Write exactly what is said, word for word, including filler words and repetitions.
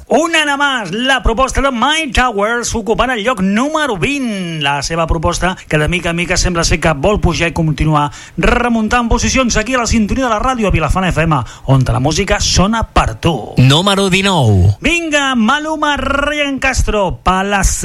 Una nada más, la proposta de My Towers ocupant el lloc número vint. La seva proposta, que de mica en mica sembla ser que vol pujar i continuar remuntant posicions aquí a la sintonia de la ràdio a Vilafant F M, on la música sona per tu. Número dinou. Vinga, Maluma, Ryan Castro, Palace.